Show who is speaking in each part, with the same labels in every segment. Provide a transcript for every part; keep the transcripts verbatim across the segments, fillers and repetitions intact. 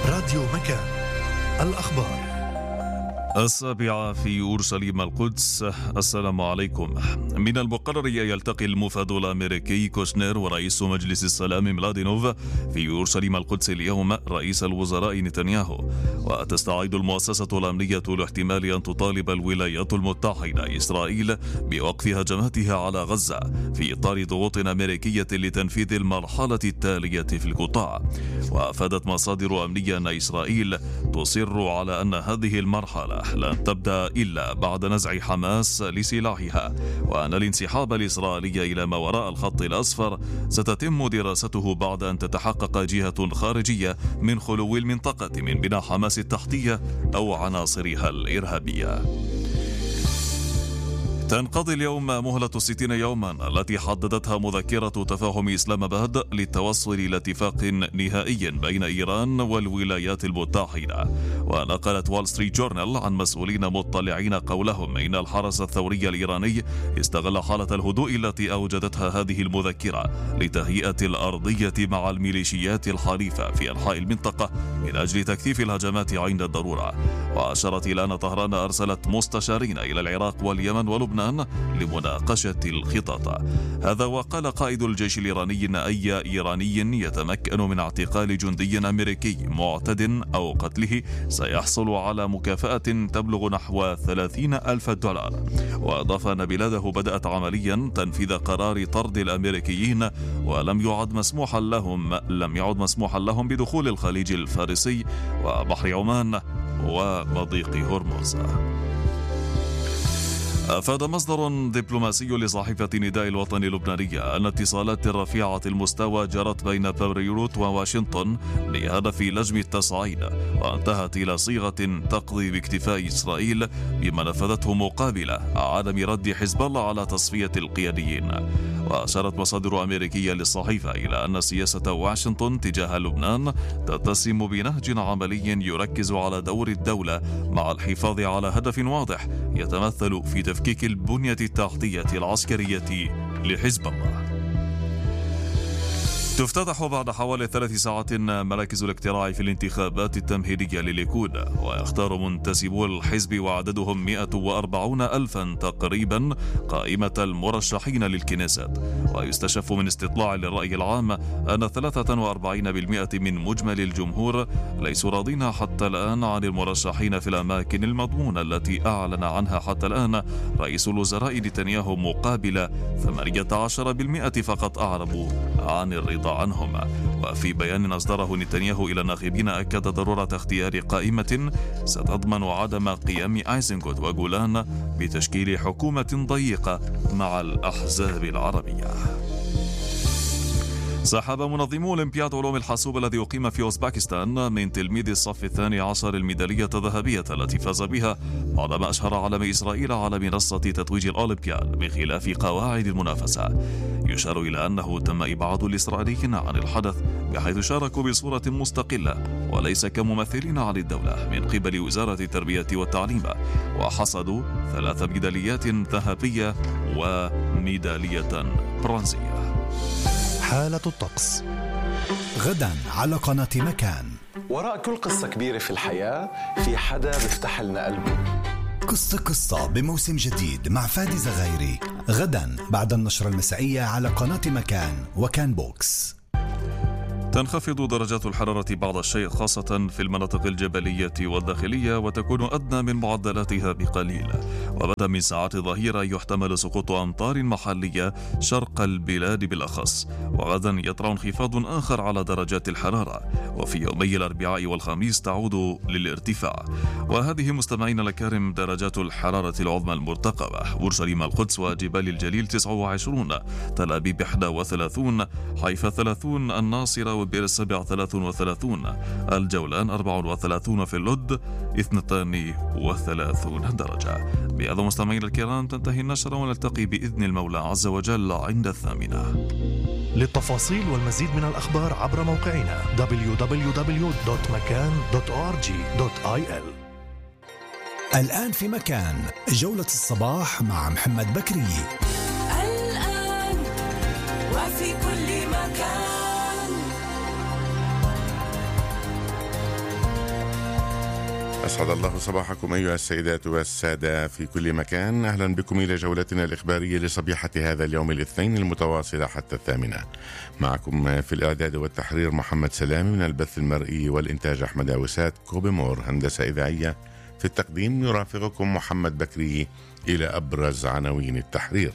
Speaker 1: راديو مكان. الأخبار
Speaker 2: السابعة في أورشليم القدس. السلام عليكم. من المقرر أن يلتقي المفاد الأمريكي كوشنير ورئيس مجلس السلام ميلادينوف في أورشليم القدس اليوم رئيس الوزراء نتنياهو. وتستعد المؤسسة الأمنية لاحتمال أن تطالب الولايات المتحدة إسرائيل بوقف هجماتها على غزة في إطار ضغوط أمريكية لتنفيذ المرحلة التالية في القطاع. وأفادت مصادر أمنية أن إسرائيل تصر على أن هذه المرحلة لن تبدأ إلا بعد نزع حماس لسلاحها، وأن الانسحاب الإسرائيلي إلى ما وراء الخط الأصفر ستتم دراسته بعد أن تتحقق جهة خارجية من خلو المنطقة من بناء حماس التحتية أو عناصرها الإرهابية. تنقضي اليوم مهلة ستين يوما التي حددتها مذكرة تفاهم إسلام آباد للتوصل إلى اتفاق نهائي بين إيران والولايات المتحدة. ونقلت وول ستريت جورنال عن مسؤولين مطلعين قولهم إن الحرس الثوري الإيراني استغل حالة الهدوء التي أوجدتها هذه المذكرة لتهيئة الأرضية مع الميليشيات الحليفة في أنحاء المنطقة من أجل تكثيف الهجمات عند الضرورة. وأشارت إلى أن طهران أرسلت مستشارين إلى العراق واليمن ولبنان لمناقشة الخطط. هذا وقال قائد الجيش الإيراني أن أي إيراني يتمكن من اعتقال جندي أمريكي معتد أو قتله سيحصل على مكافأة تبلغ نحو ثلاثين ألف دولار. وأضاف أن بلاده بدأت عمليا تنفيذ قرار طرد الأمريكيين، ولم يعد مسموحا لهم لم يعد مسموحا لهم بدخول الخليج الفارسي وبحر عمان ومضيق هرمز. أفاد مصدر دبلوماسي لصحيفة نداء الوطن اللبنانية أن اتصالات رفيعة المستوى جرت بين بيروت وواشنطن لهدف لجم التصعيد، وانتهت إلى صيغة تقضي باكتفاء إسرائيل بما نفذته مقابل عدم رد حزب الله على تصفية القياديين. وأشارت مصادر أمريكية للصحيفة إلى أن سياسة واشنطن تجاه لبنان تتسم بنهج عملي يركز على دور الدولة مع الحفاظ على هدف واضح يتمثل في تفكيك البنية التحتية العسكرية لحزب الله. تفتتح بعد حوالي ثلاث ساعات مراكز الاقتراع في الانتخابات التمهيدية لليكود، ويختار منتسبو الحزب وعددهم مئة وأربعين ألفا تقريبا قائمة المرشحين للكنيست. ويستشف من استطلاع للرأي العام أن ثلاثة وأربعين بالمئة من مجمل الجمهور ليسوا راضين حتى الآن عن المرشحين في الأماكن المضمونة التي أعلن عنها حتى الآن رئيس الوزراء نتنياهو، مقابل ثمانية عشر بالمئة فقط أعربوا عن الرضا عنهم. وفي بيان أصدره نتنياهو إلى الناخبين أكد ضرورة اختيار قائمة ستضمن عدم قيام أيزنغوت وجولان بتشكيل حكومة ضيقة مع الأحزاب العربية. سحب منظمو أولمبياد علوم الحاسوب الذي أقيم في أوزباكستان من تلميذ الصف الثاني عشر الميدالية الذهبية التي فاز بها بعدما أشهر علم إسرائيل على منصة تتويج الأولمبياد بخلاف قواعد المنافسة. يشار إلى أنه تم إبعاد الإسرائيليين عن الحدث بحيث شاركوا بصورة مستقلة وليس كممثلين عن الدولة من قبل وزارة التربية والتعليم، وحصدوا ثلاث ميداليات ذهبية وميدالية برونزية.
Speaker 1: حالة الطقس
Speaker 3: غدا على قناة مكان.
Speaker 4: وراء كل قصة كبيرة في الحياة في حدا بيفتح لنا قلبه.
Speaker 3: قصة قصة بموسم جديد مع فادي زغيري غدا بعد النشرة المسائية على قناة مكان وكان بوكس.
Speaker 2: تنخفض درجات الحرارة بعض الشيء خاصة في المناطق الجبلية والداخلية، وتكون أدنى من معدلاتها بقليل. وبدأ من ساعات الظهيرة يحتمل سقوط أمطار محلية شرق البلاد بالأخص. وغدا يطرأ انخفاض آخر على درجات الحرارة، وفي يومي الأربعاء والخميس تعود للارتفاع. وهذه مستمعين الكرام درجات الحرارة العظمى المرتقبة: أورشليم القدس وجبال الجليل تسعة وعشرين، تل أبيب إحدى وثلاثين، حيفا ثلاثين، الناصرة بئر السبع ثلاث وثلاثين، الجولان أربع وثلاثين، في اللد اثنتان وثلاثون درجة. بهذا مستمعينا الكرام تنتهي النشرة، ونلتقي بإذن المولى عز وجل عند الثامنة.
Speaker 1: للتفاصيل والمزيد من الأخبار عبر موقعنا دبليو دبليو دبليو دوت مكان دوت أو آر جي دوت آي إل.
Speaker 3: الآن في مكان جولة الصباح مع محمد بكري.
Speaker 5: الآن وفي كل مكان.
Speaker 6: أسعد الله صباحكم أيها السيدات والسادة في كل مكان. أهلا بكم إلى جولتنا الإخبارية لصبيحة هذا اليوم الاثنين المتواصلة حتى الثامنة. معكم في الإعداد والتحرير محمد سلامي، من البث المرئي والإنتاج أحمد عوسات، كوبيمور هندسة إذاعية، في التقديم يرافقكم محمد بكري. إلى أبرز عناوين التحرير.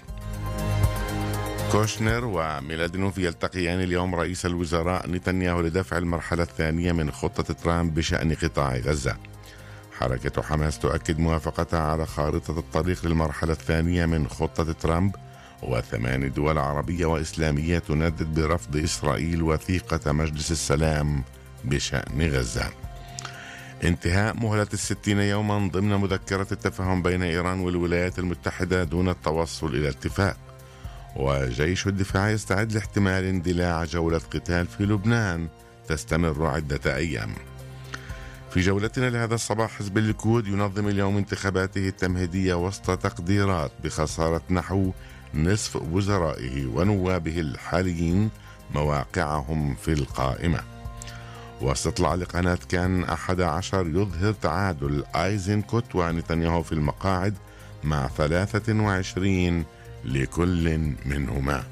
Speaker 6: كوشنر وميلادينوف يلتقيان اليوم رئيس الوزراء نتنياهو لدفع المرحلة الثانية من خطة ترامب بشأن قطاع غزة. حركة حماس تؤكد موافقتها على خارطة الطريق للمرحلة الثانية من خطة ترامب، وثمان دول عربية وإسلامية تندد برفض إسرائيل وثيقة مجلس السلام بشأن غزة. انتهاء مهلة الستين يوما ضمن مذكرة التفاهم بين إيران والولايات المتحدة دون التوصل إلى اتفاق. وجيش الدفاع يستعد لاحتمال اندلاع جولة قتال في لبنان تستمر عدة أيام. في جولتنا لهذا الصباح، حزب الليكود ينظم اليوم انتخاباته التمهيدية وسط تقديرات بخسارة نحو نصف وزرائه ونوابه الحاليين مواقعهم في القائمة. واستطلاع لقناة كان أحد عشر يظهر تعادل آيزنكوت ونتنياهو في المقاعد مع ثلاثة وعشرين لكل منهما.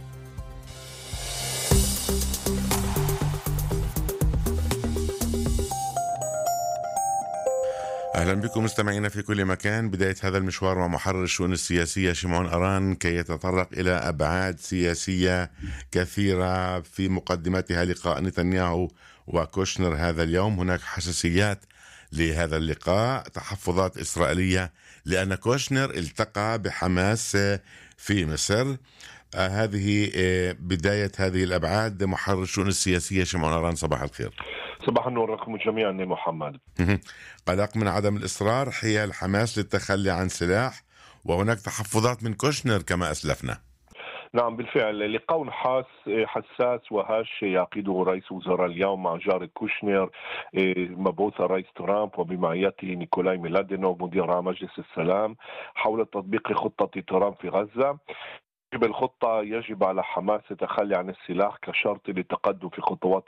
Speaker 6: أهلا بكم مستمعينا في كل مكان. بداية هذا المشوار مع محرر الشؤون السياسية شمعون أران كي يتطرق إلى أبعاد سياسية كثيرة في مقدمتها لقاء نتنياهو وكوشنر هذا اليوم. هناك حساسيات لهذا اللقاء، تحفظات إسرائيلية لأن كوشنر التقى بحماس في مصر. آه هذه آه بداية هذه الأبعاد. محرر الشؤون السياسية شمعون أران، صباح الخير.
Speaker 7: صباح النور لكم جميعا محمد.
Speaker 6: قلق من عدم الإصرار حيال حماس للتخلي عن سلاح، وهناك تحفظات من كوشنر كما أسلفنا.
Speaker 7: نعم بالفعل، لقاء حاس حساس وهاش يعقده رئيس وزراء اليوم مع جاري كوشنر مبعوث الرئيس ترامب وبمعيته نيكولاي ميلادينوف مدير عام مجلس السلام حول تطبيق خطة ترامب في غزة. بالخطة يجب على حماس التخلي عن السلاح كشرط للتقدم في خطوات،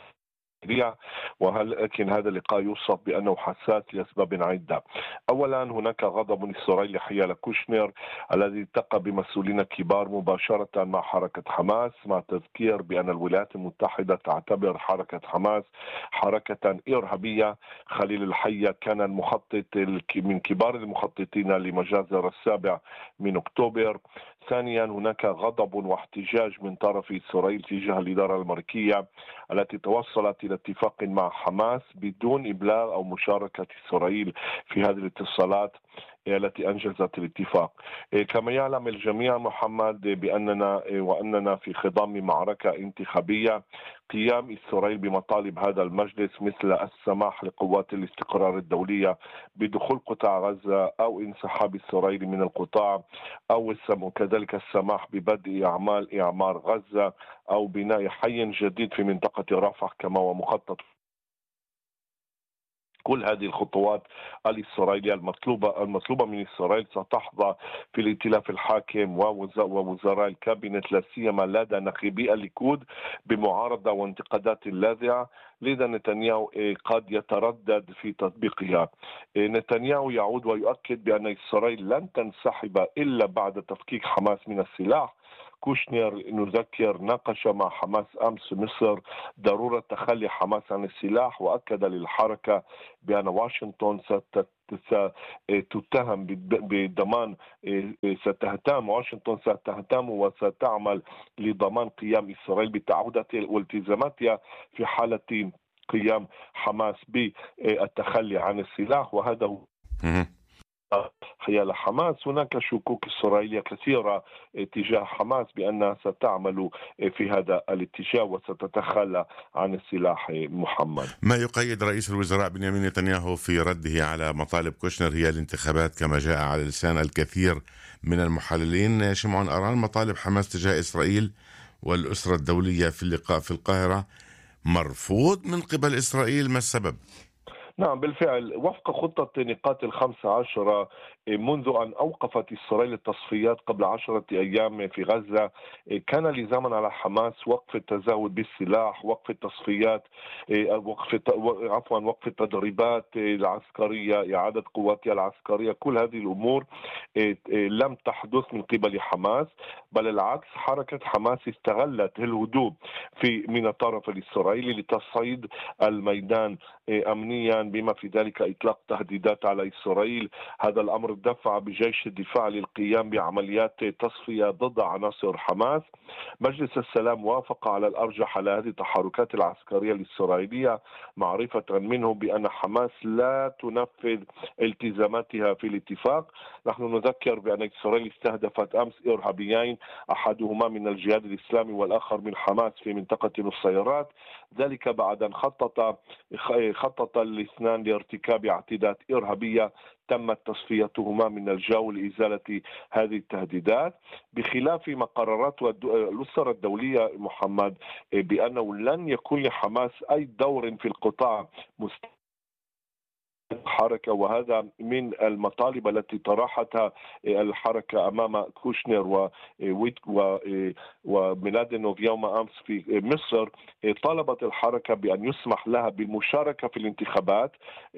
Speaker 7: ولكن هذا اللقاء يوصف بأنه حساس لأسباب عدة. أولا، هناك غضب إسرائيلي حيال كوشنر الذي التقى بمسؤولين كبار مباشرة مع حركة حماس، مع تذكير بأن الولايات المتحدة تعتبر حركة حماس حركة إرهابية. خليل الحية كان المخطط من كبار المخططين لمجازر السابع من أكتوبر. ثانيا، هناك غضب واحتجاج من طرف إسرائيل تجاه الإدارة الأمريكية التي توصلت إلى اتفاق مع حماس بدون إبلاغ أو مشاركة إسرائيل في هذه الاتصالات التي أنجزت الاتفاق. كما يعلم الجميع محمد بأننا وأننا في خضم معركة انتخابية. قيام إسرائيل بمطالب هذا المجلس مثل السماح لقوات الاستقرار الدولية بدخول قطاع غزة أو انسحاب إسرائيل من القطاع، أو كذلك السماح ببدء أعمال إعمار غزة أو بناء حي جديد في منطقة رفح كما هو مخطط. كل هذه الخطوات الإسرائيلية المطلوبة المطلوبة من إسرائيل ستحظى في الائتلاف الحاكم ووزراء الكابينت لا سيما لدى ناخبي الليكود بمعارضة وانتقادات لاذعة. لذا نتنياهو قد يتردد في تطبيقها. نتنياهو يعود ويؤكد بأن إسرائيل لن تنسحب إلا بعد تفكيك حماس من السلاح. كوشنر نذكر ناقش مع حماس أمس مصر ضرورة تخلي حماس عن السلاح، وأكد للحركة بأن واشنطن ستتهم بضمان ستهتم واشنطن ستهتم وستعمل لضمان قيام إسرائيل بتعهداتها والتزاماتها في حالة قيام حماس بالتخلي عن السلاح. وهذا هو حيال حماس. هناك شكوك إسرائيلية كثيرة تجاه حماس بأنها ستعمل في هذا الاتجاه وستتخلى عن السلاح. محمد،
Speaker 6: ما يقيد رئيس الوزراء بنيامين نتنياهو في رده على مطالب كوشنر هي الانتخابات كما جاء على لسان الكثير من المحللين. شمعون أران، مطالب حماس تجاه إسرائيل والأسرة الدولية في اللقاء في القاهرة مرفوض من قبل إسرائيل، ما السبب؟
Speaker 7: نعم بالفعل، وفق خطة نقاط الخمسة عشرة منذ أن أوقفت إسرائيل التصفيات قبل عشرة أيام في غزة، كان لزاما على حماس وقف التزاود بالسلاح، وقف التصفيات، وقف عفوا وقف التدريبات العسكرية، إعادة قواتها العسكرية. كل هذه الأمور لم تحدث من قبل حماس، بل العكس، حركة حماس استغلت الهدوء في من الطرف الإسرائيلي لتصعيد الميدان أمنيا، بما في ذلك إطلاق تهديدات على إسرائيل. هذا الأمر دفع بجيش الدفاع للقيام بعمليات تصفية ضد عناصر حماس. مجلس السلام وافق على الأرجح على هذه التحركات العسكرية الإسرائيلية، معرفة منه بأن حماس لا تنفذ التزاماتها في الاتفاق. نحن نذكر بأن إسرائيل استهدفت أمس إرهابيين، أحدهما من الجهاد الإسلامي والآخر من حماس في منطقة نصيرات، ذلك بعد أن خطط خطط الاثنان لارتكاب اعتداءات إرهابية تمت تصفيتهما من الجو لإزالة هذه التهديدات، بخلاف ما قررت الأسرة الدولية محمد بأنه لن يكون لحماس أي دور في القطاع مستقبل الحركة. وهذا من المطالب التي طرحتها الحركة أمام كوشنر وميلادينوف يوم أمس في مصر. طالبت الحركة بأن يسمح لها بالمشاركة في الانتخابات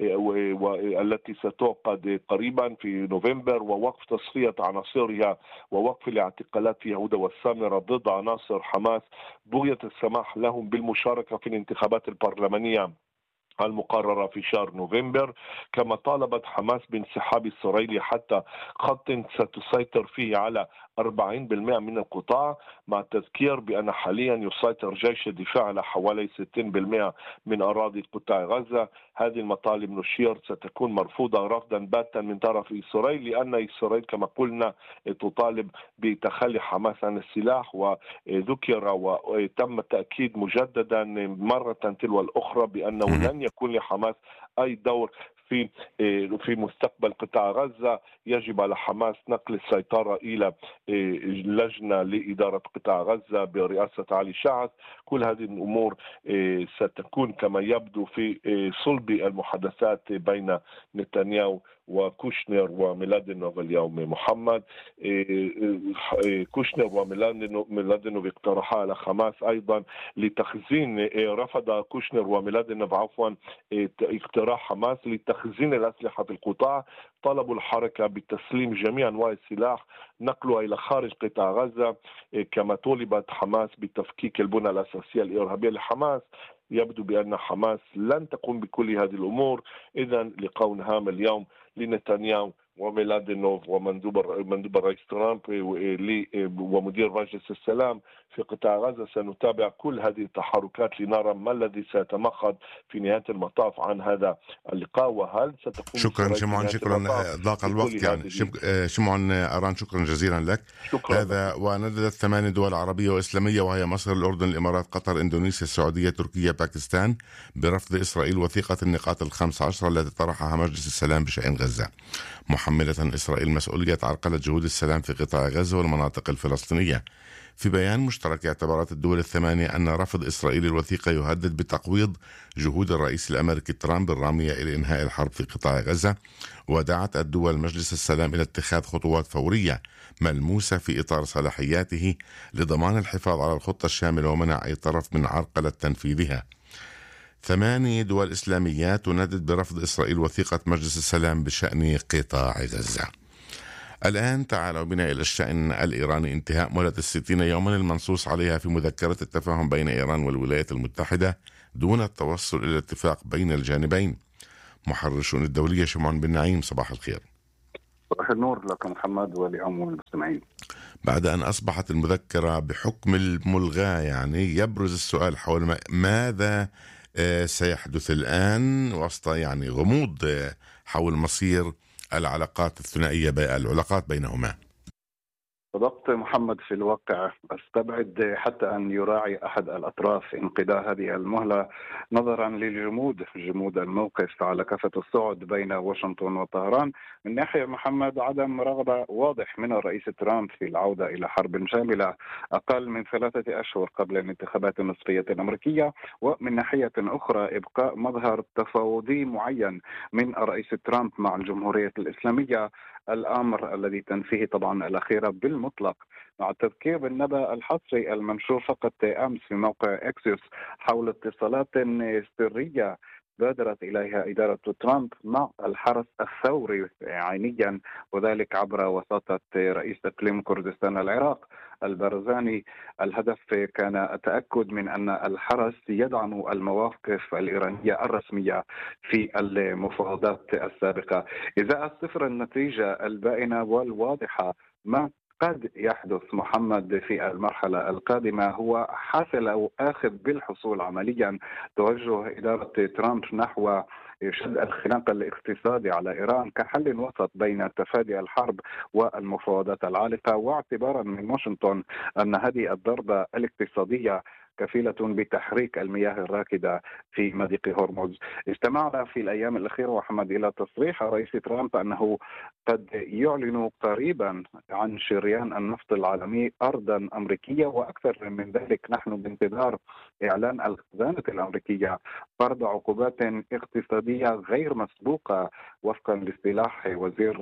Speaker 7: التي ستعقد قريبا في نوفمبر، ووقف تصفية عناصرها ووقف الاعتقالات في يهودا والسامرة ضد عناصر حماس، بغية السماح لهم بالمشاركة في الانتخابات البرلمانية المقررة في شهر نوفمبر. كما طالبت حماس بانسحاب إسرائيل حتى خط ستسيطر فيه على أربعين بالمئة من القطاع، مع التذكير بأن حاليا يسيطر جيش الدفاع على حوالي ستين بالمئة من أراضي قطاع غزة. هذه المطالب نشير ستكون مرفوضة رفضا باتا من طرف إسرائيل، لأن إسرائيل كما قلنا تطالب بتخلي حماس عن السلاح، وذكر وتم التأكيد مجددا مرة تلو الأخرى بأنه لن يكون لحماس أي دور في في مستقبل قطاع غزة. يجب على حماس نقل السيطرة إلى لجنة لإدارة قطاع غزة برئاسة علي شعث. كل هذه الأمور ستكون كما يبدو في صلب المحادثات بين نتنياهو وكوشنر وميلادينوف اليوم محمد. كوشنر وميلادينوف اقترحا على حماس أيضا لتخزين، رفض كوشنر وميلادينوف عفوا اقتراح حماس لتخزين الأسلحة في القطاع. طلبوا الحركة بتسليم جميع أنواع السلاح، نقلها إلى خارج قطاع غزة. كما طلبت حماس بتفكيك البنى الأساسية الإرهابية لحماس. يبدو بأن حماس لن تقوم بكل هذه الأمور. إذن لقاء هام اليوم لنتنياهو وميلادينوف ومندوب مندوب الرئيس ترامب ومدير مجلس السلام في قطاع غزة. سنتابع كل هذه التحركات لنرى ما الذي سيتمخض في نهاية المطاف عن هذا اللقاء، وهل ستكون
Speaker 6: شكرا شمعون، شكرا ضاق الوقت يعني شمعون أران، شكرا جزيلا لك. شكرا. هذا ونددت ثماني دول عربية وإسلامية وهي مصر، الأردن، الإمارات، قطر، إندونيسيا، السعودية، تركيا، باكستان برفض إسرائيل وثيقة النقاط الخمس عشرة التي طرحها مجلس السلام بشأن غزة، محملة إسرائيل مسؤولية عرقلة جهود السلام في قطاع غزة والمناطق الفلسطينية. في بيان مشترك اعتبرت الدول الثمانية أن رفض إسرائيل الوثيقة يهدد بتقويض جهود الرئيس الأمريكي ترامب الرامية إلى إنهاء الحرب في قطاع غزة، ودعت الدول مجلس السلام إلى اتخاذ خطوات فورية ملموسة في إطار صلاحياته لضمان الحفاظ على الخطة الشاملة ومنع أي طرف من عرقلة تنفيذها. ثماني دول إسلامية تندد برفض إسرائيل وثيقة مجلس السلام بشأن قطاع غزة. الآن تعالوا بنا إلى الشأن الإيراني. انتهاء مهلة الستين يوما المنصوص عليها في مذكرة التفاهم بين إيران والولايات المتحدة دون التوصل إلى اتفاق بين الجانبين. محرر الشؤون الدولية شمعون بن نعيم، صباح الخير.
Speaker 8: صباح النور لك محمد ولعموم المستمعين.
Speaker 6: بعد أن أصبحت المذكرة بحكم الملغاة، يعني يبرز السؤال حول ماذا سيحدث الآن وسط يعني غموض حول مصير العلاقات الثنائية العلاقات بينهما.
Speaker 8: صدقت محمد. في الواقع استبعد حتى أن يراعي أحد الأطراف انقضاء هذه المهلة نظرا للجمود جمود الموقف على كافة الصعد بين واشنطن وطهران. من ناحية محمد عدم رغبة واضح من الرئيس ترامب في العودة إلى حرب شاملة أقل من ثلاثة أشهر قبل الانتخابات النصفية الأمريكية، ومن ناحية أخرى إبقاء مظهر تفاوضي معين من الرئيس ترامب مع الجمهورية الإسلامية، الأمر الذي تنفيه طبعا الأخيرة بالمطلق. مع التذكير بالنبأ الحصري المنشور فقط أمس في موقع إكسيوس حول اتصالات سرية بادرت إليها إدارة ترامب مع الحرس الثوري عينيا، وذلك عبر وساطة رئيس إقليم كردستان العراق البرزاني. الهدف كان التأكد من أن الحرس يدعم المواقف الإيرانية الرسمية في المفاوضات السابقة. إذا الصفر النتيجة البائنة والواضحة ما قد يحدث محمد في المرحلة القادمة هو حاصل أو آخذ بالحصول عمليا توجه إدارة ترامب نحو شد الخناق الاقتصادي على إيران كحل وسط بين تفادي الحرب والمفاوضات العالقة، واعتبارا من واشنطن أن هذه الضربة الاقتصادية كفيلة بتحريك المياه الراكدة في مضيق هرمز. استمعنا في الأيام الأخيرة محمد إلى تصريح رئيس ترامب أنه قد يعلن قريبا عن شريان النفط العالمي أرضا أمريكية، وأكثر من ذلك نحن بانتظار إعلان الخزانة الأمريكية فرض عقوبات اقتصادية غير مسبوقة وفقا لاصطلاح وزير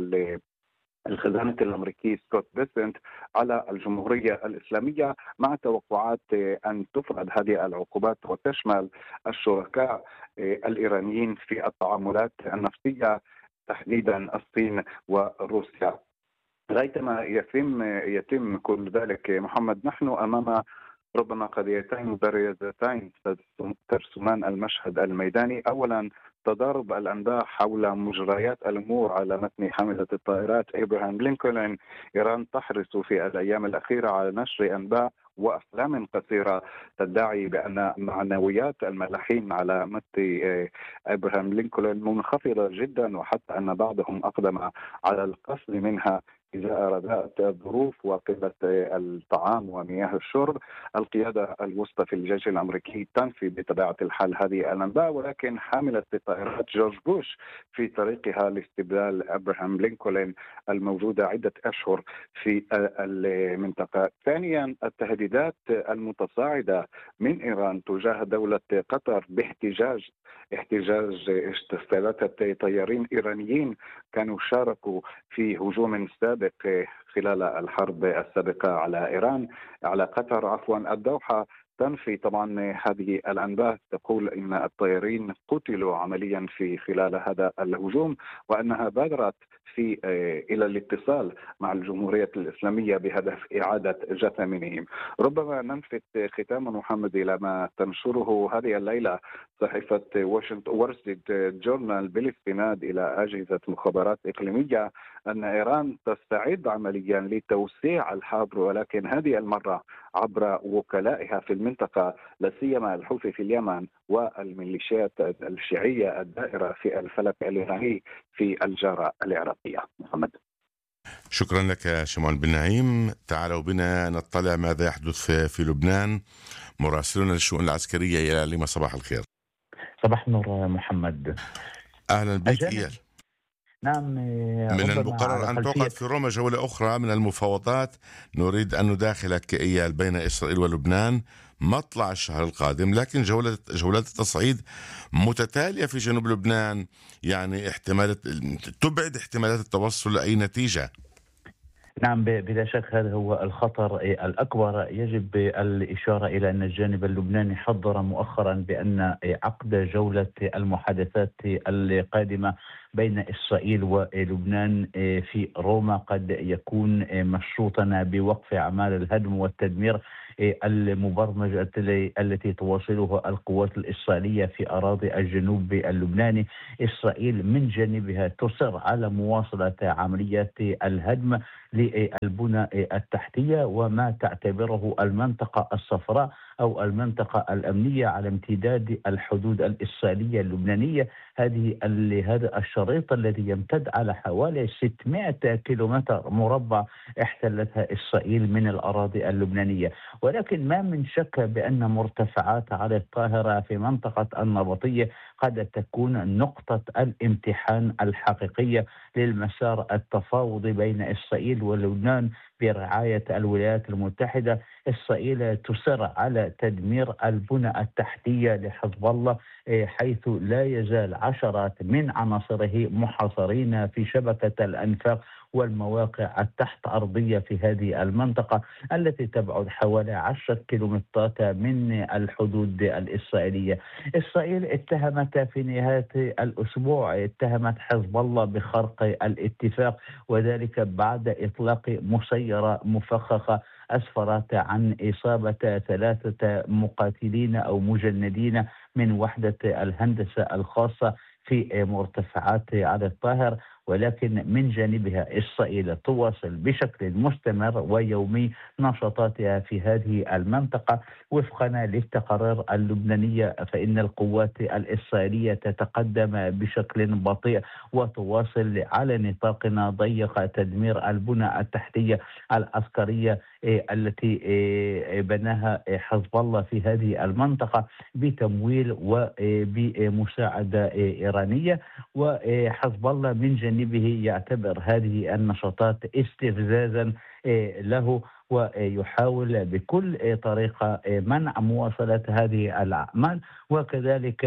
Speaker 8: الخزانة الأمريكي سكوت بيسنت على الجمهورية الإسلامية، مع توقعات أن تفرض هذه العقوبات وتشمل الشركاء الإيرانيين في التعاملات النفطية تحديدا الصين وروسيا. لغاية يتم يتم كل ذلك محمد نحن أمام ربما قضيتين بارزتين ترسمان المشهد الميداني. أولا تضارب الأنباء حول مجريات الأمور على متن حاملة الطائرات إبراهام لينكولن. إيران تحرص في الأيام الأخيرة على نشر أنباء وأفلام قصيرة تدعي بأن معنويات الملاحين على متن إبراهام لينكولن منخفضة جدا، وحتى أن بعضهم أقدم على القصد منها إذا أرادت الظروف وقلة الطعام ومياه الشرب. القيادة الوسطى في الجيش الأمريكي تنفي بطبيعة الحال هذه الأنباء، ولكن حاملة طائرات جورج بوش في طريقها لاستبدال إبراهام لينكولن الموجودة عدة أشهر في المنطقة. ثانيا التهديدات المتصاعدة من إيران تجاه دولة قطر باحتجاج احتجاج ثلاثة طيارين إيرانيين كانوا شاركوا في هجوم سابق خلال الحرب السابقة على إيران على قطر عفوا. الدوحة تنفي طبعا هذه الأنباء، تقول إن الطيارين قتلوا عمليا في خلال هذا الهجوم، وأنها بادرت في إلى الاتصال مع الجمهورية الإسلامية بهدف إعادة جثمنهم. ربما نلفت ختاما محمد إلى ما تنشره هذه الليلة صحيفة واشنطن وول ستريت جورنال بالاستناد إلى أجهزة مخابرات إقليمية أن إيران تستعد عمليا لتوسيع الحرب، ولكن هذه المرة عبر وكلائها في المنطقة، لا سيما الحوثي في اليمن والميليشيات الشيعية الدائرة في الفلك الإيراني في الجارة العراقية. محمد،
Speaker 6: شكرا لك شمال بن نعيم. تعالوا بنا نطلع ماذا يحدث في لبنان. مراسلنا للشؤون العسكرية إيال لما، صباح الخير.
Speaker 9: صباح النور محمد.
Speaker 6: أهلا بك إيال.
Speaker 9: نعم،
Speaker 6: من المقرر أن توقع في روما جولة أخرى من المفاوضات. نريد أن نداخلك إيال بين إسرائيل ولبنان مطلع الشهر القادم، لكن جولة جولات التصعيد متتالية في جنوب لبنان، يعني احتمالات تبعد احتمالات التوصل لأي نتيجة.
Speaker 9: نعم، بلا شك هذا هو الخطر الأكبر. يجب الإشارة إلى أن الجانب اللبناني حذر مؤخرا بأن عقد جولة المحادثات القادمة بين إسرائيل ولبنان في روما قد يكون مشروطا بوقف أعمال الهدم والتدمير المبرمجة التي تواصلها القوات الإسرائيلية في أراضي الجنوب اللبناني. إسرائيل من جانبها تصر على مواصلة عمليات الهدم للبنى التحتية وما تعتبره المنطقة الصفراء أو المنطقة الأمنية على امتداد الحدود الإسرائيلية اللبنانية. هذه هذا الشرط الشريط الذي يمتد على حوالي ستمائة كيلومتر مربع احتلتها إسرائيل من الأراضي اللبنانية. ولكن ما من شك بأن مرتفعات على الطاهرة في منطقة النبطية قد تكون نقطة الامتحان الحقيقية للمسار التفاوضي بين إسرائيل ولبنان برعاية الولايات المتحدة. إسرائيل تصر على تدمير البنى التحتية لحزب الله، حيث لا يزال عشرات من عناصره محاصرين في شبكة الأنفاق والمواقع التحت أرضية في هذه المنطقة التي تبعد حوالي عشرة كيلومترات من الحدود الإسرائيلية. إسرائيل اتهمت في نهاية الأسبوع اتهمت حزب الله بخرق الاتفاق، وذلك بعد إطلاق مسيرة مفخخة أسفرت عن إصابة ثلاثة مقاتلين أو مجندين من وحدة الهندسة الخاصة في مرتفعات على الطاهر. ولكن من جانبها إسرائيل تواصل بشكل مستمر ويومي نشاطاتها في هذه المنطقة. وفقا للتقارير اللبنانية فإن القوات الإسرائيلية تتقدم بشكل بطيء وتواصل على نطاق ضيق تدمير البنى التحتية العسكرية التي بناها حزب الله في هذه المنطقة بتمويل وبمساعدة إيرانية. وحزب الله من جانبه يعتبر هذه النشاطات استفزازا له، ويحاول بكل طريقة منع مواصلة هذه الأعمال وكذلك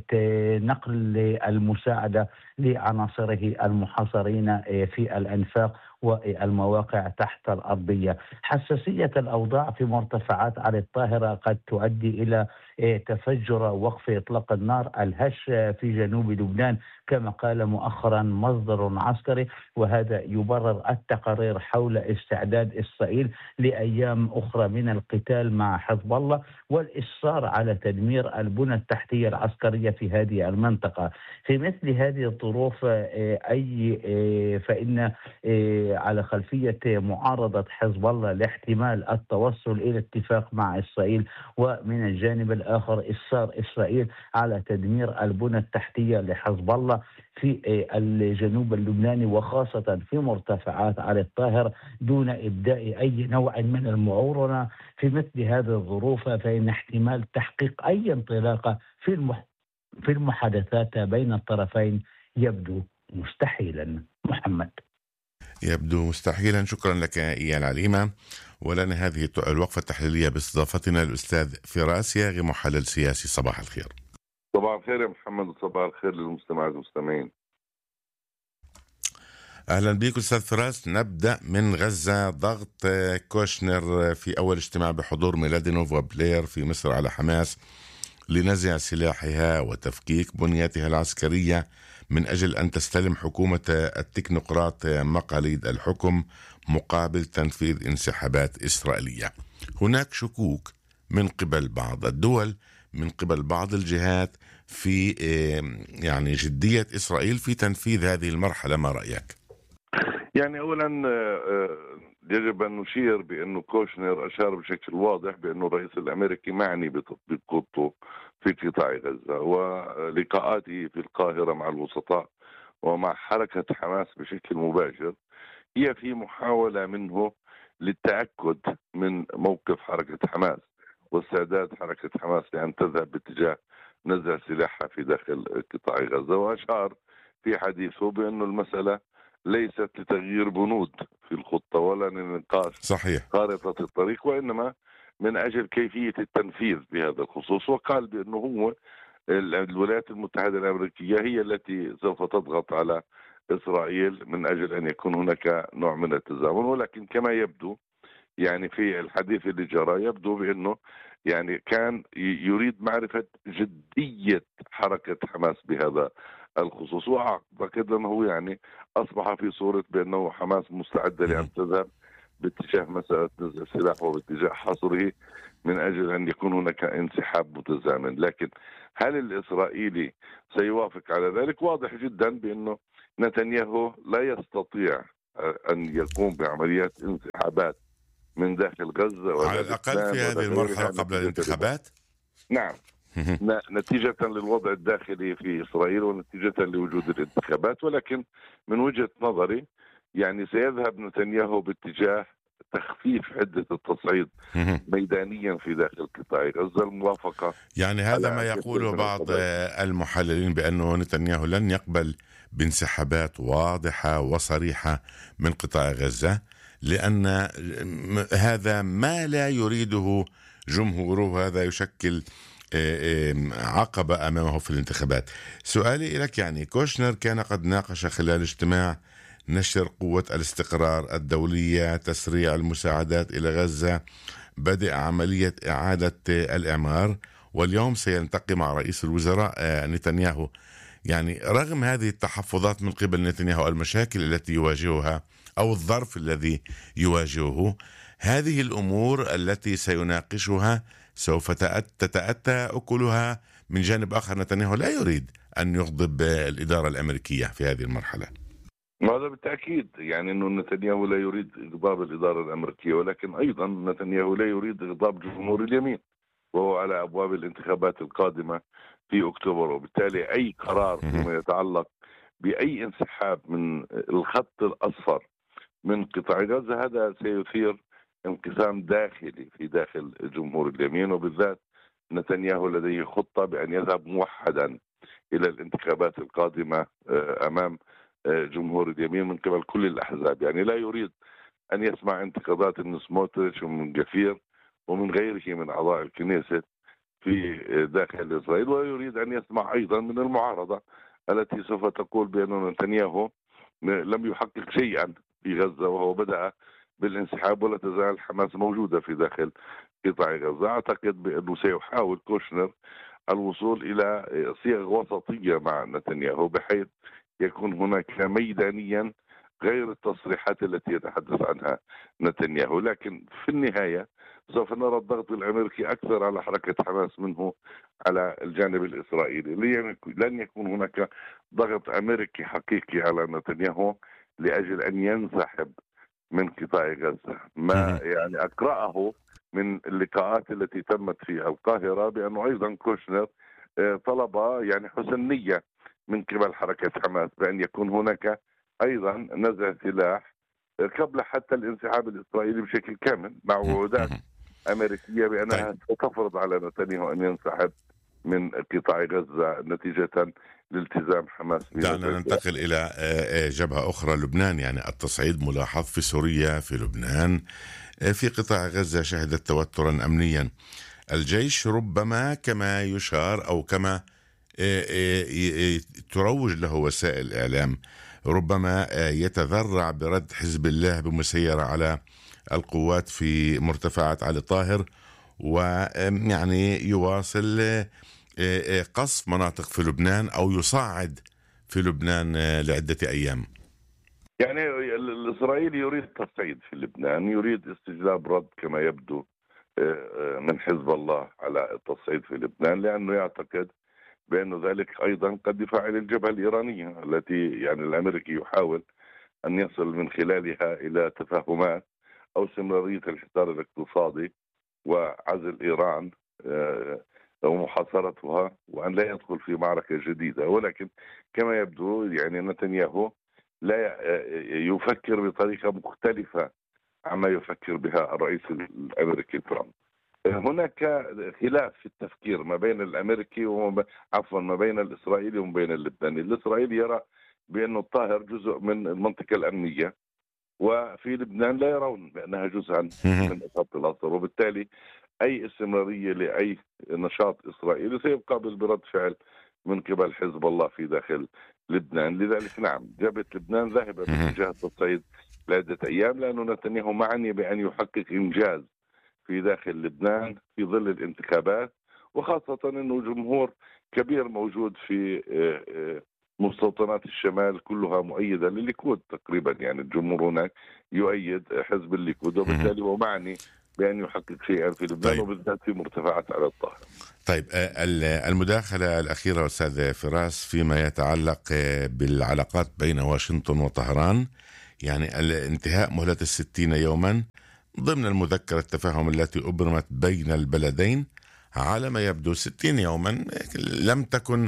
Speaker 9: نقل المساعدة لعناصره المحاصرين في الأنفاق والمواقع تحت الأرضية. حساسية الأوضاع في مرتفعات على الطاهرة قد تؤدي إلى تفجر وقف إطلاق النار الهش في جنوب لبنان كما قال مؤخرا مصدر عسكري، وهذا يبرر التقارير حول استعداد إسرائيل لأيام أخرى من القتال مع حزب الله والإصرار على تدمير البنى التحتية العسكرية في هذه المنطقة. في مثل هذه الظروف أي فإن على خلفية معارضة حزب الله لاحتمال التوصل إلى اتفاق مع إسرائيل، ومن الجانب الآخر إصرار إسرائيل على تدمير البنى التحتية لحزب الله في الجنوب اللبناني وخاصة في مرتفعات على الطاهر دون إبداء أي نوع من المعورنة. في مثل هذه الظروف فإن احتمال تحقيق أي انطلاقة في المح... في المحادثات بين الطرفين يبدو مستحيلا. محمد،
Speaker 6: يبدو مستحيلا. شكرا لك إيال عليمة. ولنا هذه الوقفة التحليلية باستضافتنا الأستاذ فراس ياغي محلل سياسي. صباح الخير.
Speaker 7: صباح الخير يا محمد وصباح الخير للمستمعين والمستمعين.
Speaker 6: أهلا بك أستاذ فراس. نبدأ من غزة. ضغط كوشنر في أول اجتماع بحضور ميلادينوف وبلير في مصر على حماس لنزع سلاحها وتفكيك بنيتها العسكرية من أجل أن تستلم حكومة التكنوقراط مقاليد الحكم مقابل تنفيذ انسحابات إسرائيلية. هناك شكوك من قبل بعض الدول من قبل بعض الجهات في يعني جدية إسرائيل في تنفيذ هذه المرحلة. ما رأيك؟
Speaker 7: يعني أولا يجب أن نشير بأنه كوشنر أشار بشكل واضح بأنه الرئيس الأمريكي معني بتطبيق خطته في قطاع غزة، ولقاءاته في القاهرة مع الوسطاء ومع حركة حماس بشكل مباشر هي في محاولة منه للتأكد من موقف حركة حماس واستعداد حركة حماس لأن تذهب باتجاه نزع سلاحها في داخل قطاع غزة. وأشار في حديثه بأنه المسألة ليست لتغيير بنود في الخطة ولا لنقاش
Speaker 6: صحيح
Speaker 7: خارطة الطريق، وإنما من أجل كيفية التنفيذ بهذا الخصوص. وقال بأنه هو الولايات المتحدة الأمريكية هي التي سوف تضغط على إسرائيل من أجل أن يكون هناك نوع من التزامن. ولكن كما يبدو يعني في الحديث اللي جرى يبدو بأنه يعني كان يريد معرفة جدية حركة حماس بهذا الخصوص، وأعتقد أنه يعني أصبح في صورة بأنه حماس مستعدة لأن تذهب باتجاه مسألة نزع السلاح وباتجاه حصره من أجل أن يكون هناك انسحاب متزامن. لكن هل الإسرائيلي سيوافق على ذلك؟ واضح جدا بأنه نتنياهو لا يستطيع أن يقوم بعمليات انسحابات من داخل غزة
Speaker 6: على الأقل في هذه المرحلة قبل الانتخابات.
Speaker 7: نعم نتيجة للوضع الداخلي في إسرائيل ونتيجة لوجود الانتخابات. ولكن من وجهة نظري يعني سيذهب نتنياهو باتجاه تخفيف حدة التصعيد ميدانيا في داخل قطاع غزة. الموافقة
Speaker 6: يعني هذا ما يقوله بعض المحللين بأنه نتنياهو لن يقبل بانسحابات واضحة وصريحة من قطاع غزة، لأن هذا ما لا يريده جمهوره، هذا يشكل عقبة أمامه في الانتخابات. سؤالي لك، يعني كوشنر كان قد ناقش خلال اجتماع نشر قوة الاستقرار الدولية، تسريع المساعدات إلى غزة، بدء عملية إعادة الإعمار، واليوم سيلتقي مع رئيس الوزراء نتنياهو. يعني رغم هذه التحفظات من قبل نتنياهو، المشاكل التي يواجهها أو الظرف الذي يواجهه، هذه الأمور التي سيناقشها سوف تتأتى أكلها. من جانب آخر نتنياهو لا يريد أن يغضب الإدارة الأمريكية في هذه المرحلة.
Speaker 7: هذا بالتأكيد، يعني أنه نتنياهو لا يريد إغضاب الإدارة الأمريكية، ولكن أيضا نتنياهو لا يريد إغضاب جمهور اليمين، وهو على أبواب الانتخابات القادمة في أكتوبر. وبالتالي أي قرار فيما يتعلق بأي انسحاب من الخط الأصفر من قطاع غزة هذا سيثير انقسام داخلي في داخل جمهور اليمين، وبالذات نتنياهو لديه خطة بأن يذهب موحدا إلى الانتخابات القادمة أمام جمهور اليمين من قبل كل الأحزاب. يعني لا يريد أن يسمع انتقادات من سموتريتش ومن جفير ومن غيره من أعضاء الكنيسة في داخل إسرائيل، ويريد أن يسمع أيضا من المعارضة التي سوف تقول بأن نتنياهو لم يحقق شيئا في غزة وهو بدأ بالانسحاب ولا تزال حماس موجودة في داخل قطاع غزة. أعتقد بأنه سيحاول كوشنر الوصول إلى صيغ وسطية مع نتنياهو بحيث يكون هناك ميدانيا غير التصريحات التي يتحدث عنها نتنياهو. لكن في النهاية سوف نرى الضغط الأمريكي أكثر على حركة حماس منه على الجانب الإسرائيلي. لن يكون هناك ضغط أمريكي حقيقي على نتنياهو لأجل أن ينسحب من قطاع غزة. ما يعني أقرأه من اللقاءات التي تمت في القاهرة بأنه أيضا كوشنر طلب يعني حسن نية من قبل حركة حماس بأن يكون هناك أيضا نزع سلاح قبل حتى الانسحاب الإسرائيلي بشكل كامل، مع وعودات أمريكية بأنها ستفرض على نتنياهو أن ينسحب من قطاع غزة نتيجة لالتزام حماس.
Speaker 6: دعنا ننتقل إلى جبهة أخرى، لبنان. يعني التصعيد ملاحظ في سوريا، في لبنان، في قطاع غزة شهدت توترا أمنيا. الجيش ربما كما يشار أو كما تروج له وسائل الإعلام ربما يتذرع برد حزب الله بمسيرة على القوات في مرتفعات علي طاهر، ويعني يواصل قصف مناطق في لبنان أو يصعد في لبنان لعدة أيام.
Speaker 7: يعني الإسرائيلي يريد تصعيد في لبنان، يريد استجلاب رد كما يبدو من حزب الله على التصعيد في لبنان، لأنه يعتقد بأن ذلك أيضا قد يفعل الجبهة الإيرانية التي يعني الأمريكي يحاول أن يصل من خلالها إلى تفاهمات أو استمرارية الحصار الاقتصادي وعزل إيران ومحاصرتها وأن لا يدخل في معركة جديدة. ولكن كما يبدو يعني نتنياهو لا يفكر بطريقة مختلفة عما يفكر بها الرئيس الأمريكي ترامب. هناك خلاف في التفكير ما بين الأمريكي وما عفوا ما بين الإسرائيلي وما بين اللبناني. الإسرائيلي يرى بأن الطاهر جزء من المنطقة الأمنية، وفي لبنان لا يرون بأنها جزءا من خط الأصل، وبالتالي أي استمرارية لأي نشاط إسرائيلي سيبقى برد فعل من قبل حزب الله في داخل لبنان. لذلك نعم جبهة لبنان ذاهبة باتجاه التصعيد لعدة أيام، لأنه نتنياهو معني بأن يحقق إنجاز في داخل لبنان في ظل الانتخابات، وخاصة أنه جمهور كبير موجود في مستوطنات الشمال كلها مؤيدة للليكود تقريبا. يعني الجمهور هناك يؤيد حزب الليكود، وبالتالي هو معني بأن يحقق شيئا في لبنان. طيب. وبالذات في مرتفعات على الطاهر.
Speaker 6: طيب المداخلة الأخيرة أستاذ فراس فيما يتعلق بالعلاقات بين واشنطن وطهران، يعني انتهاء مهلة الستين يوما ضمن المذكرة التفاهم التي أبرمت بين البلدين على ما يبدو ستين يوما لم تكن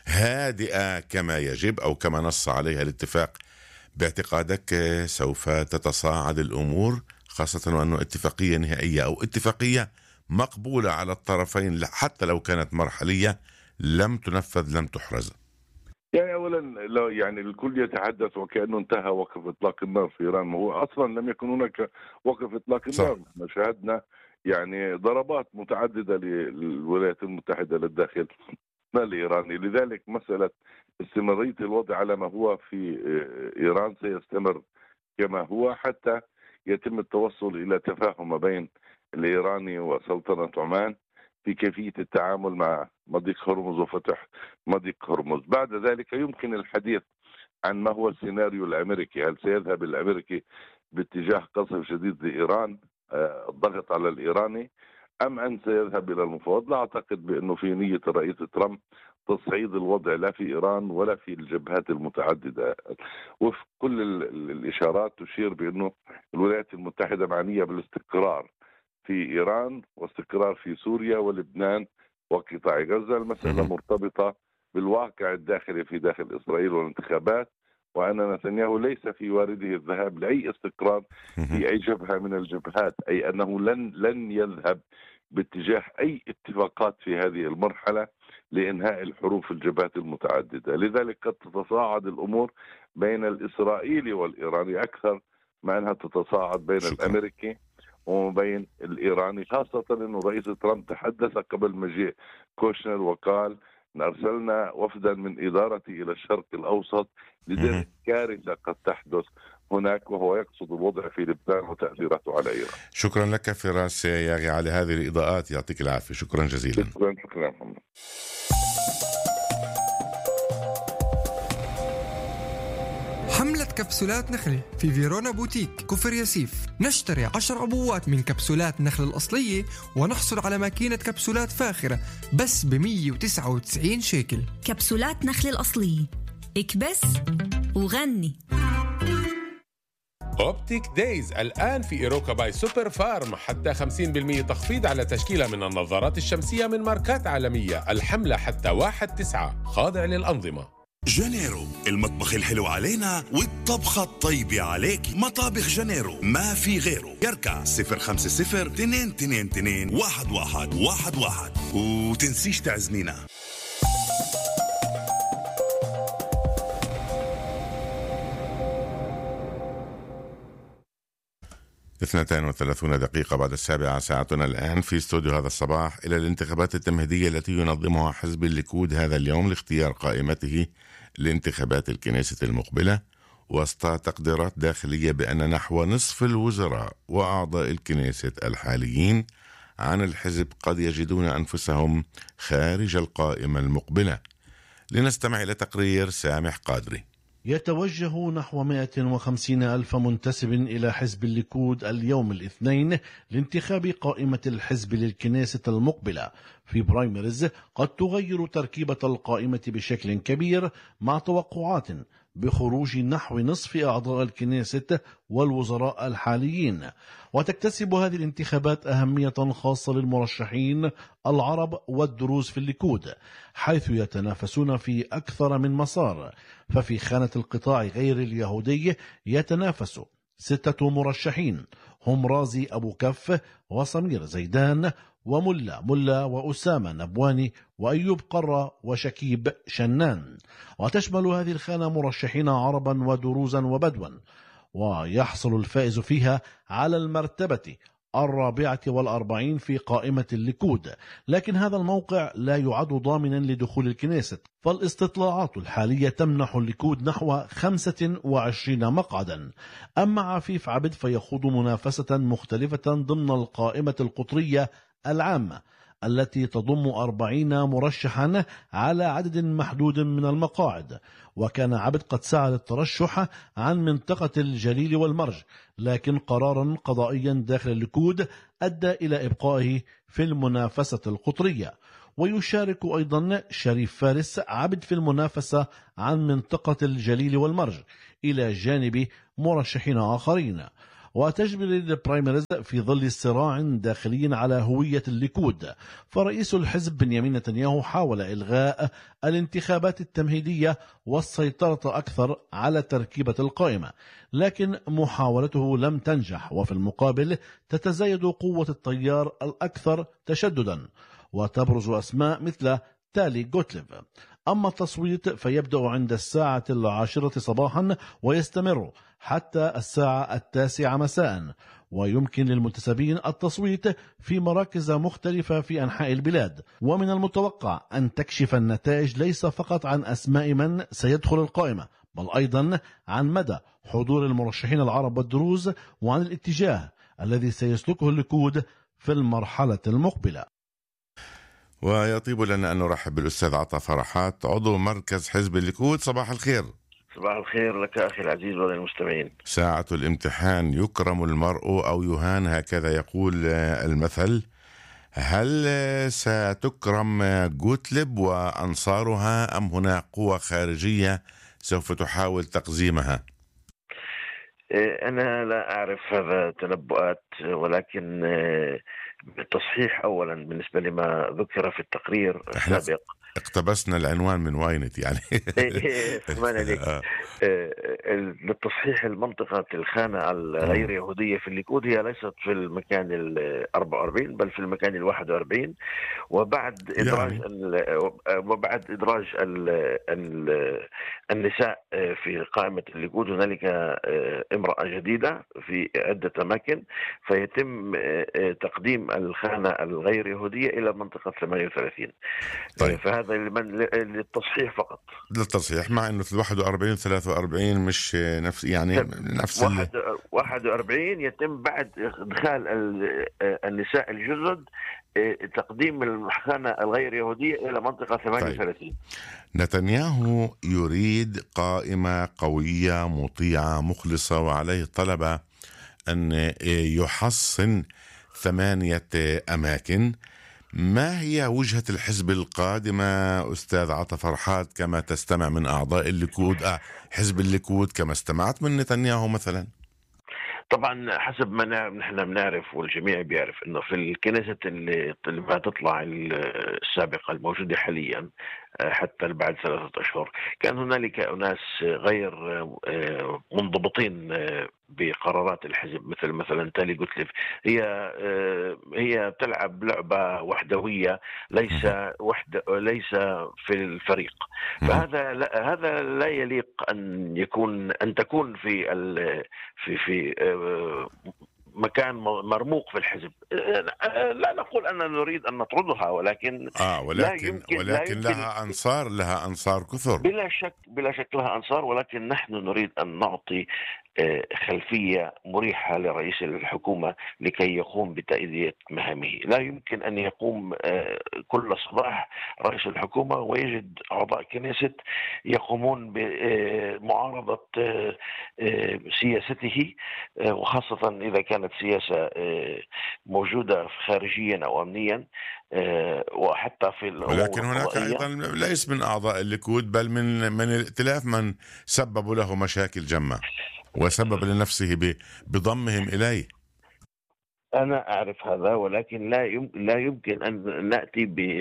Speaker 6: هادئة كما يجب أو كما نص عليها الاتفاق. باعتقادك سوف تتصاعد الأمور، خاصة وأنه اتفاقية نهائية أو اتفاقية مقبولة على الطرفين حتى لو كانت مرحلية لم تنفذ لم تحرز؟
Speaker 7: يعني اولا لا يعني الكل يتحدث وكانه انتهى وقف اطلاق النار في ايران، ما هو اصلا لم يكن هناك وقف اطلاق النار. نحن شاهدنا يعني ضربات متعدده للولايات المتحده للداخل الايراني، لذلك مساله استمراريه الوضع على ما هو في ايران سيستمر كما هو حتى يتم التوصل الى تفاهم ما بين الايراني وسلطنه عمان في كيفية التعامل مع مضيق هرمز وفتح مضيق هرمز. بعد ذلك يمكن الحديث عن ما هو السيناريو الأمريكي، هل سيذهب الأمريكي باتجاه قصف شديد لإيران الضغط على الإيراني أم أن سيذهب إلى المفاوضات؟ لا أعتقد بأنه في نية الرئيس ترامب تصعيد الوضع لا في إيران ولا في الجبهات المتعددة. وفق كل الإشارات تشير بأنه الولايات المتحدة معنية بالاستقرار في إيران واستقرار في سوريا ولبنان وقطاع غزة. المسألة مرتبطة بالواقع الداخلي في داخل إسرائيل والانتخابات، وأن نتنياهو ليس في وارده الذهاب لأي استقرار في أي جبهة من الجبهات، أي أنه لن لن يذهب باتجاه أي اتفاقات في هذه المرحلة لإنهاء الحروب في الجبهات المتعددة. لذلك قد تتصاعد الأمور بين الإسرائيلي والإيراني أكثر ما أنها تتصاعد بين
Speaker 6: شكرا.
Speaker 7: الأمريكي وبين الإيراني، خاصة أنه رئيس ترامب تحدث قبل مجيء كوشنر وقال إن أرسلنا وفدا من إدارتي إلى الشرق الأوسط لذلك كارثة قد تحدث هناك، وهو يقصد الوضع في لبنان وتأثيراته على إيران.
Speaker 6: شكرا لك فراس ياغي على هذه الإضاءات، يعطيك العافية. شكرا جزيلا.
Speaker 7: شكرا شكرا محمد.
Speaker 10: حملة كبسولات نخلة في فيرونا بوتيك كفر ياسيف. نشتري عشر عبوات من كبسولات نخل الأصلية ونحصل على ماكينة كبسولات فاخرة بس ب مية وتسعة وتسعين شيكل.
Speaker 11: كبسولات نخل الأصلية، اكبس وغني.
Speaker 12: أوبتيك دايز الآن في إيروكا باي سوبر فارم، حتى خمسين بالمية تخفيض على تشكيلة من النظارات الشمسية من ماركات عالمية. الحملة حتى واحد تسعة، خاضع للأنظمة.
Speaker 13: جانيرو، المطبخ الحلو علينا والطبخة الطيبة عليك. مطابخ جانيرو ما في غيره. يركع صفر خمسة صفر اثنين اثنين اثنين واحد واحد واحد واحد، وتنسيش تعزمينا.
Speaker 6: اثنتين وثلاثون دقيقة بعد السابعة ساعتنا الآن في استوديو هذا الصباح إلى الانتخابات التمهيدية التي ينظمها حزب الليكود هذا اليوم لاختيار قائمته لانتخابات الكنيسة المقبلة، وسط تقديرات داخلية بأن نحو نصف الوزراء وأعضاء الكنيسة الحاليين عن الحزب قد يجدون أنفسهم خارج القائمة المقبلة. لنستمع إلى تقرير سامح قادري.
Speaker 14: يتوجه نحو مئة وخمسين ألف منتسب إلى حزب الليكود اليوم الاثنين لانتخاب قائمة الحزب للكنيسة المقبلة في برايمريز قد تغير تركيبة القائمة بشكل كبير، مع توقعات بخروج نحو نصف أعضاء الكنيسة والوزراء الحاليين. وتكتسب هذه الانتخابات أهمية خاصة للمرشحين العرب والدروز في الليكود، حيث يتنافسون في أكثر من مسار. ففي خانة القطاع غير اليهودي يتنافس ستة مرشحين هم رازي أبو كف وسمير زيدان وملا ملا وأسامة نبواني وأيوب قرة وشكيب شنان. وتشمل هذه الخانة مرشحين عربا ودروزا وبدوا، ويحصل الفائز فيها على المرتبة الرابعة والأربعين في قائمة الليكود. لكن هذا الموقع لا يعد ضامنا لدخول الكنيسة، فالاستطلاعات الحالية تمنح الليكود نحو خمسة وعشرين مقعدا. أما عفيف عبد فيخوض منافسة مختلفة ضمن القائمة القطرية العامة التي تضم أربعين مرشحا على عدد محدود من المقاعد. وكان عبد قد سعى للترشح عن منطقة الجليل والمرج، لكن قرارا قضائيا داخل الليكود أدى إلى إبقائه في المنافسة القطرية. ويشارك أيضا شريف فارس عبد في المنافسة عن منطقة الجليل والمرج إلى جانب مرشحين آخرين. وتجري البرايمريز في ظل صراع داخلي على هوية الليكود. فرئيس الحزب بنيامين نتنياهو حاول إلغاء الانتخابات التمهيدية والسيطرة أكثر على تركيبة القائمة، لكن محاولته لم تنجح، وفي المقابل تتزايد قوة التيار الأكثر تشددا وتبرز أسماء مثل تالي جوتليف. أما التصويت فيبدأ عند الساعة العاشرة صباحا ويستمر حتى الساعة التاسعة مساء، ويمكن للمنتسبين التصويت في مراكز مختلفة في أنحاء البلاد. ومن المتوقع أن تكشف النتائج ليس فقط عن أسماء من سيدخل القائمة، بل أيضا عن مدى حضور المرشحين العرب والدروز، وعن الاتجاه الذي سيسلكه الليكود في المرحلة المقبلة.
Speaker 6: ويطيب لنا أن نرحب بالأستاذ عطا فرحات، عضو مركز حزب الليكود. صباح الخير.
Speaker 15: صباح الخير لك أخي العزيز وللمستمعين.
Speaker 6: ساعة الامتحان يكرم المرء أو يهان، هكذا يقول المثل. هل ستكرم جوتليب وأنصارها أم هناك قوى خارجية سوف تحاول تقزيمها؟
Speaker 15: أنا لا أعرف هذا تنبؤات، ولكن بالتصحيح أولا بالنسبة لما ذكر في التقرير السابق.
Speaker 6: اقتبسنا العنوان من واينت يعني.
Speaker 15: للتصحيح المنطقة الخانة الغير يهودية في الليكود هي ليست في المكان ال أربعة وأربعين بل في المكان ال واحد وأربعين، وبعد إدراج يعني. وبعد إدراج ال ال النساء في قائمة الليكود هنالك امرأة جديدة في عدة أماكن، فيتم تقديم الخانة الغير يهودية إلى منطقة ثمانية وثلاثين.
Speaker 6: طيب.
Speaker 15: فهذا للتصحيح فقط،
Speaker 6: للتصحيح، مع انه في واحد وأربعين و ثلاثة وأربعين مش نفس يعني نفس
Speaker 15: واحد واحد وأربعين يتم بعد ادخال النساء الجدد تقديم الخانة الغير يهودية إلى منطقة ثمانية وثلاثين.
Speaker 6: طيب. نتنياهو يريد قائمة قوية مطيعة مخلصة، وعليه طلب أن يحصن ثمانية أماكن. ما هي وجهة الحزب القادمة أستاذ عطا فرحات كما تستمع من أعضاء الليكود، حزب الليكود كما استمعت من نتنياهو مثلا؟
Speaker 15: طبعا حسب ما نحن بنعرف والجميع بيعرف انه في الكنيسة اللي ما تطلع السابقة الموجودة حاليا حتى بعد ثلاثة أشهر كان هنالك أناس غير منضبطين بقرارات الحزب، مثل مثلا تالي جوتليف. هي هي تلعب لعبة وحدوية، ليس وحده ليس في الفريق. فهذا لا هذا لا يليق أن يكون أن تكون في في في مكان مرموق في الحزب. لا نقول أننا نريد أن نطردها، ولكن
Speaker 6: آه ولكن
Speaker 15: لا يمكن
Speaker 6: ولكن
Speaker 15: لا يمكن
Speaker 6: لها أنصار لها أنصار كثر.
Speaker 15: بلا شك بلا شك لها أنصار، ولكن نحن نريد أن نعطي خلفية مريحة لرئيس الحكومة لكي يقوم بتأدية مهامه. لا يمكن أن يقوم كل صباح رئيس الحكومة ويجد أعضاء كنيسة يقومون بمعارضة سياسته، وخاصة إذا كانت سياسة موجودة خارجيا أو أمنيا وحتى في الأمور.
Speaker 6: ولكن هناك أيضا ليس من أعضاء الليكود بل من من الائتلاف من سببوا له مشاكل جمة وسبب لنفسه بضمهم إليه.
Speaker 15: أنا أعرف هذا، ولكن لا يمكن لا يمكن أن نأتي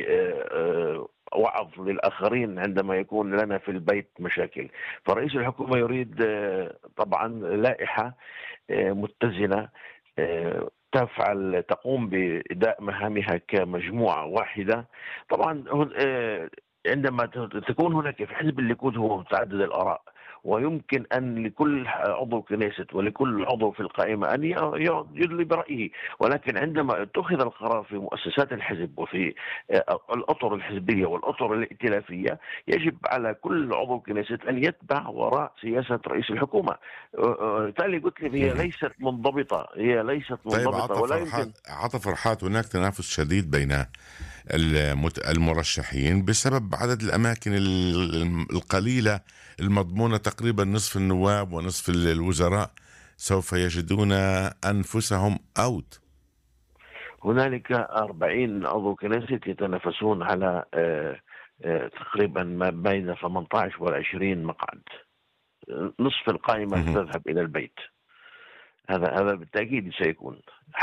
Speaker 15: بوعظ للآخرين عندما يكون لنا في البيت مشاكل. فرئيس الحكومة يريد طبعا لائحة متزنة تفعل تقوم بإداء مهامها كمجموعة واحدة. طبعا عندما تكون هناك في حزب الليكود هو متعدد الآراء، ويمكن أن لكل عضو كنيسة ولكل عضو في القائمة أن يدلي برأيه، ولكن عندما اتخذ القرار في مؤسسات الحزب وفي الأطر الحزبية والأطر الائتلافية يجب على كل عضو كنيسة أن يتبع وراء سياسة رئيس الحكومة. تالي قلت لي هي ليست منضبطة هي ليست منضبطة.
Speaker 6: طيب ولا يمكن. عطا فرحات، هناك تنافس شديد بين المرشحين بسبب عدد الأماكن القليلة المضمونة، تقريبا نصف النواب ونصف الوزراء سوف يجدون أنفسهم أوت.
Speaker 15: هنالك أربعين عضو كنيسة يتنافسون على تقريبا ما بين ثمانية عشر وعشرين مقعد، نصف القائمة تذهب إلى البيت. هذا هذا بالتأكيد سيكون.